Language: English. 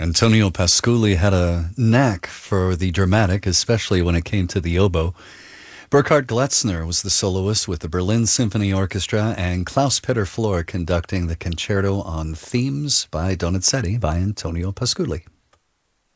Antonio Pasculi had a knack for the dramatic, especially when it came to the oboe. Burkhard Gletzner was the soloist with the Berlin Symphony Orchestra, and Klaus-Peter Flohr conducting the concerto on themes by Donizetti by Antonio Pasculi.